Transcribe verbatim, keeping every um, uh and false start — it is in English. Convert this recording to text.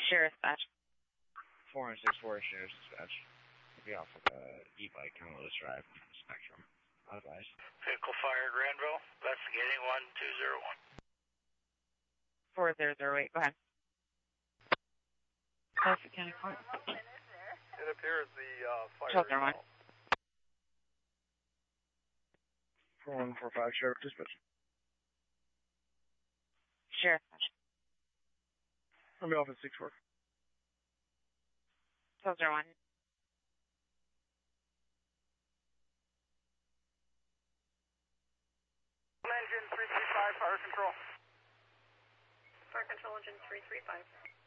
Sheriff Dispatch. four one six four, Sheriff's Dispatch. I'll be off of the e-bike on Lotus Drive, Spectrum. Otherwise. Vehicle fire, Granville. Investigating one two zero one. four zero zero eight, go ahead. Suffolk County Court. It appears the uh, fire twelve zero one. four one four five, Sheriff Dispatch. Sheriff Dispatch. I'll be off at six four. twelve zero one. Engine three three five, fire control. Fire control engine three three five.